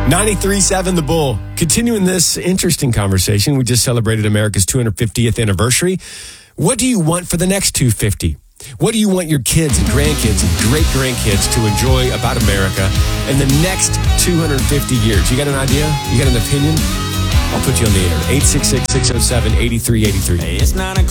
93.7 The Bull. Continuing this interesting conversation, we just celebrated America's 250th anniversary. What do you want for the next 250? What do you want your kids and grandkids and great-grandkids to enjoy about America in the next 250 years? You got an idea? You got an opinion? I'll put you on the air. 866-607-8383. It's 9 o'clock.